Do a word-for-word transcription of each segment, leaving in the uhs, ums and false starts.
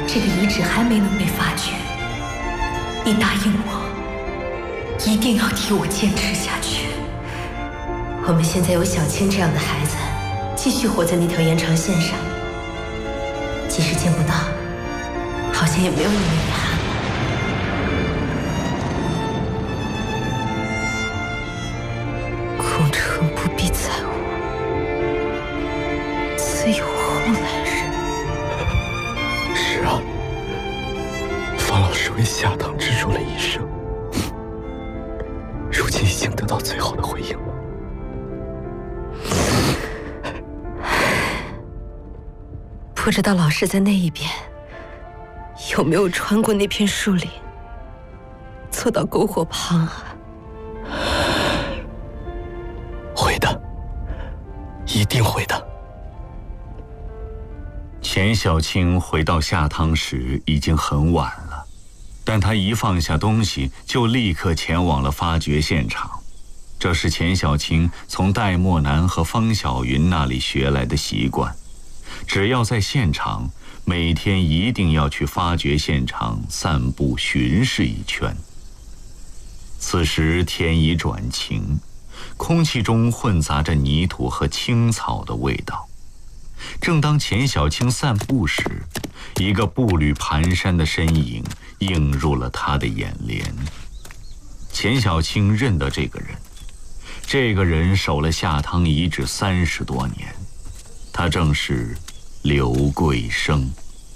这个遗址还没能被发掘，你答应我，一定要替我坚持下去。我们现在有小青这样的孩子，继续活在那条延长线上，即使见不到，好像也没有那么遗憾了。功成不必在我，自有后来人。 是啊，方老师为下堂执着了一生，如今已经得到最好的回应了。 不知道老师在那一边有没有穿过那片树林，走到篝火旁啊？ 会的，一定会的。 钱小青回到下堂时已经很晚了，但她一放下东西就立刻前往了发掘现场。这是钱小青从戴墨南和方小云那里学来的习惯，只要在现场，每天一定要去发掘现场散步巡视一圈。此时天已转晴，空气中混杂着泥土和青草的味道。正当钱小青散步时，一个步履蹒跚的身影映入了他的眼帘。钱小青认得这个人，这个人守了下堂遗址三十多年，他正是刘桂生。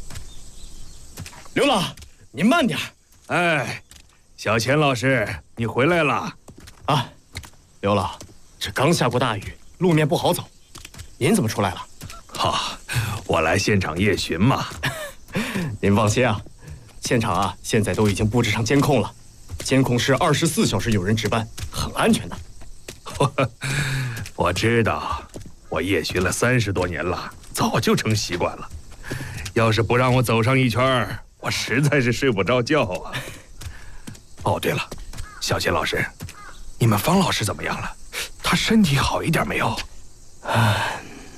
刘老，您慢点。哎，小钱老师，你回来了。 啊，刘老，这刚下过大雨，路面不好走，您怎么出来了？ 哈，我来现场夜巡嘛。 您放心啊，现场啊现在都已经布置上监控了，监控室二十四小时有人值班，很安全的。 我知道，我夜巡了三十多年了，早就成习惯了。要是不让我走上一圈，我实在是睡不着觉啊。哦，对了，小钱老师，你们方老师怎么样了？他身体好一点没有？ 唉，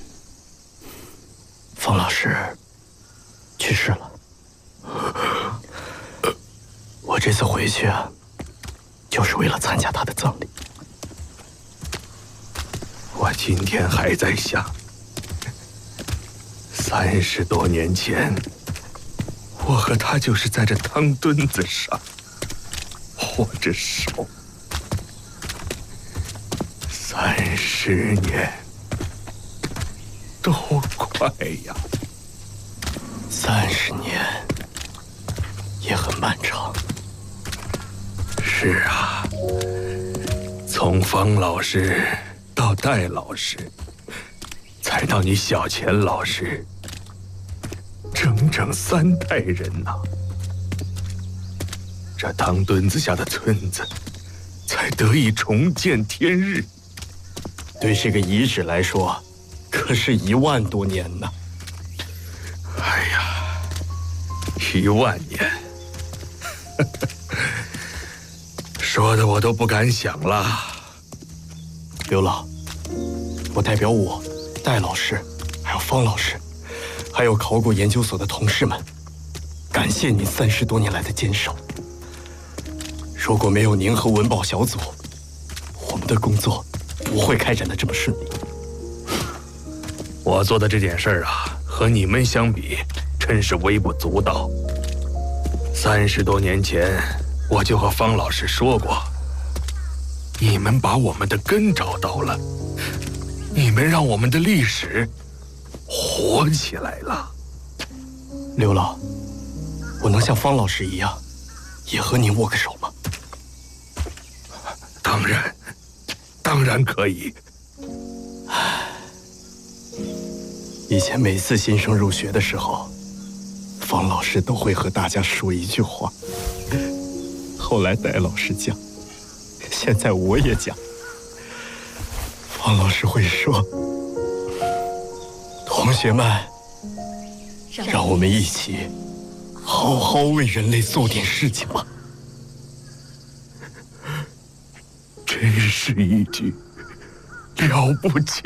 方老师去世了。我这次回去啊，就是为了参加他的葬礼。 我今天还在想，三十多年前，我和他就是在这汤墩子上握着手。三十年，多快呀！ 三十年也很漫长。 是啊，从方老师到戴老师，再到你小钱老师，整整三代人呐！这汤墩子下的村子才得以重见天日。 对这个遗址来说，可是一万多年呢。 哎呀，一万年，说的我都不敢想了。 刘老，我代表我、戴老师，还有方老师，还有考古研究所的同事们，感谢您三十多年来的坚守。如果没有您和文保小组，我们的工作不会开展的这么顺利。 我做的这件事儿啊，和你们相比，真是微不足道。三十多年前，我就和方老师说过，你们把我们的根找到了，你们让我们的历史活起来了。 刘老，我能像方老师一样，也和您握个手吗？ 当然，当然可以。 以前每次新生入学的时候，方老师都会和大家说一句话。后来戴老师讲，现在我也讲。方老师会说：“同学们，让我们一起好好为人类做点事情吧。” 真是一句了不起